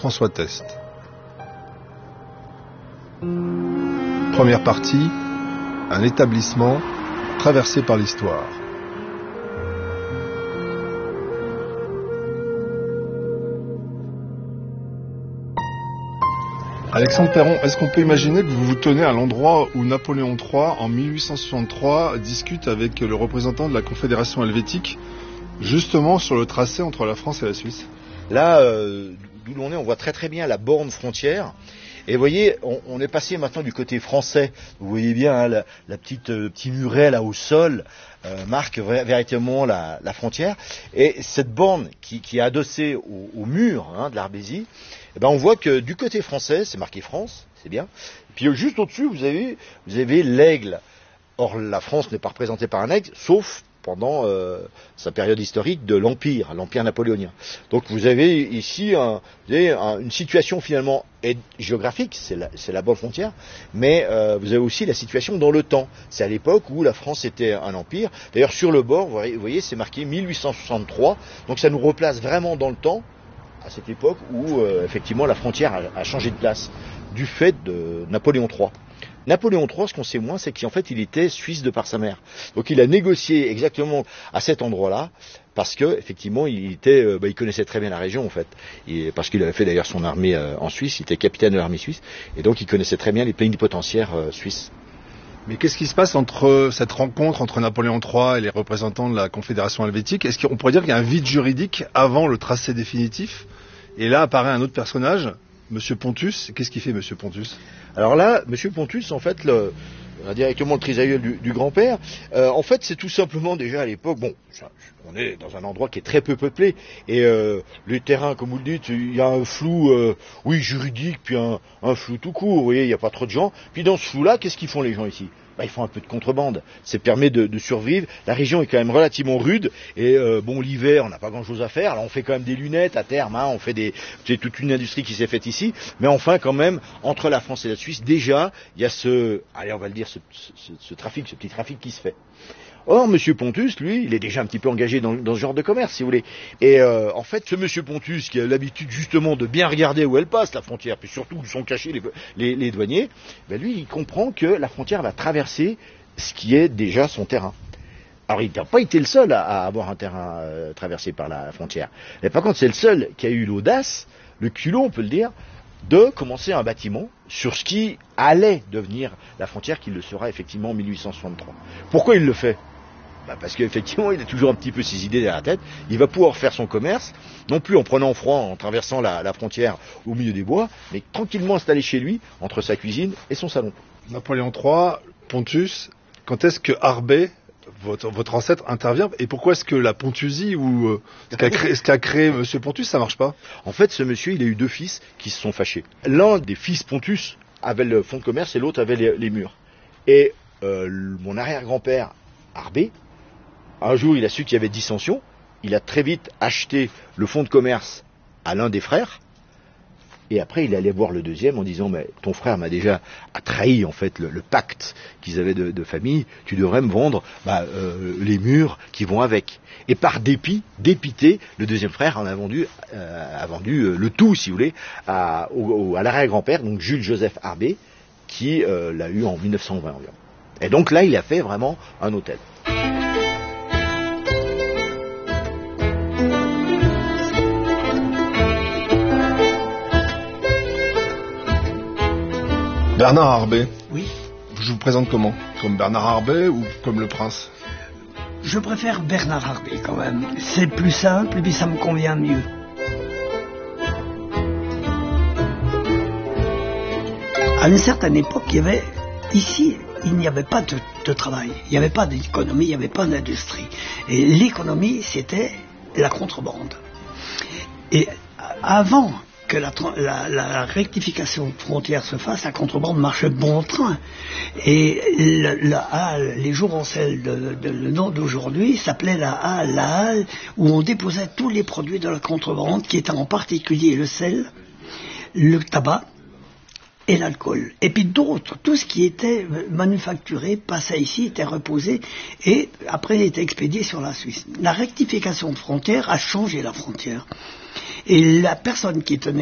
Jean-François Test. Première partie, un établissement traversé par l'histoire. Alexandre Perron, est-ce qu'on peut imaginer que vous vous tenez à l'endroit où Napoléon III, en 1863, discute avec le représentant de la Confédération helvétique, justement sur le tracé entre la France et la Suisse? Là, d'où l'on est, on voit très très bien la borne frontière. Et vous voyez, on est passé maintenant du côté français. Vous voyez bien hein, la petite muret là au sol marque véritablement la frontière. Et cette borne qui est adossée au mur hein, de l'Arbésie, eh ben on voit que du côté français, c'est marqué France, c'est bien. Et puis juste au-dessus, vous avez l'aigle. Or, la France n'est pas représentée par un aigle, sauf pendant sa période historique de l'Empire napoléonien. Donc vous avez ici une situation finalement géographique, c'est la bonne frontière, mais vous avez aussi la situation dans le temps. C'est à l'époque où la France était un empire. D'ailleurs sur le bord, vous voyez, c'est marqué 1863, donc ça nous replace vraiment dans le temps, à cette époque où effectivement la frontière a changé de place, du fait de Napoléon III. Napoléon III, ce qu'on sait moins, c'est qu'en fait, il était suisse de par sa mère. Donc, il a négocié exactement à cet endroit-là, parce que effectivement, il connaissait très bien la région, en fait, parce qu'il avait fait d'ailleurs son armée en Suisse. Il était capitaine de l'armée suisse, et donc il connaissait très bien les plénipotentiaires suisses. Mais qu'est-ce qui se passe entre cette rencontre entre Napoléon III et les représentants de la Confédération helvétique? Est-ce qu'on pourrait dire qu'il y a un vide juridique avant le tracé définitif? Et là apparaît un autre personnage, Monsieur Pontus. Qu'est-ce qu'il fait, Monsieur Pontus? Alors là, Monsieur Pontus, en fait, directement le trisaïeul du grand-père, en fait, c'est tout simplement déjà à l'époque, on est dans un endroit qui est très peu peuplé, et les terrains, comme vous le dites, il y a un flou, juridique, puis un flou tout court, vous voyez, il n'y a pas trop de gens. Puis dans ce flou-là, qu'est-ce qu'ils font les gens ici? Ils font un peu de contrebande. Ça permet de survivre. La région est quand même relativement rude. Et l'hiver, on n'a pas grand-chose à faire. Alors on fait quand même des lunettes à terme. Hein, c'est toute une industrie qui s'est faite ici. Mais enfin, quand même, entre la France et la Suisse, déjà, il y a ce petit trafic qui se fait. Or, Monsieur Pontus, lui, il est déjà un petit peu engagé dans ce genre de commerce, si vous voulez. Et en fait, ce Monsieur Pontus, qui a l'habitude justement de bien regarder où elle passe, la frontière, puis surtout où sont cachés les douaniers, lui, il comprend que la frontière va traverser ce qui est déjà son terrain. Alors, il n'a pas été le seul à avoir un terrain traversé par la frontière. Mais par contre, c'est le seul qui a eu l'audace, le culot, on peut le dire, de commencer un bâtiment sur ce qui allait devenir la frontière, qui le sera effectivement en 1863. Pourquoi il le fait? Parce qu'effectivement, il a toujours un petit peu ses idées derrière la tête. Il va pouvoir faire son commerce, non plus en prenant froid, en traversant la frontière au milieu des bois, mais tranquillement installé chez lui, entre sa cuisine et son salon. Napoléon III, Pontus, quand est-ce que Arbé, votre ancêtre, intervient? Et pourquoi est-ce que la Pontusie ou ce qu'a créé Monsieur Pontus, ça marche pas? En fait, ce monsieur, il a eu deux fils qui se sont fâchés. L'un des fils Pontus avait le fonds de commerce et l'autre avait les murs. Et mon arrière-grand-père, Arbé, un jour, il a su qu'il y avait dissension. Il a très vite acheté le fonds de commerce à l'un des frères. Et après, il allait voir le deuxième en disant, mais ton frère m'a déjà trahi en fait le pacte qu'ils avaient de famille. Tu devrais me vendre les murs qui vont avec. Et par dépité, le deuxième frère en a vendu le tout, si vous voulez, à l'arrière-grand-père, donc Jules Joseph Arbé, qui l'a eu en 1920 environ. Et donc là, il a fait vraiment un hôtel. Bernard Arbé. Oui. Je vous présente comment? Comme Bernard Arbé ou comme le prince? Je préfère Bernard Arbé quand même. C'est plus simple et puis ça me convient mieux. À une certaine époque, il n'y avait pas de travail, il n'y avait pas d'économie, il n'y avait pas d'industrie. Et l'économie, c'était la contrebande. Et avant que la rectification frontière se fasse, la contrebande marchait bon train. Et les Jouvencel, le nom d'aujourd'hui, s'appelait la halle où on déposait tous les produits de la contrebande, qui étaient en particulier le sel, le tabac et l'alcool. Et puis d'autres, tout ce qui était manufacturé passait ici, était reposé, et après était expédié sur la Suisse. La rectification de frontière a changé la frontière. Et la personne qui tenait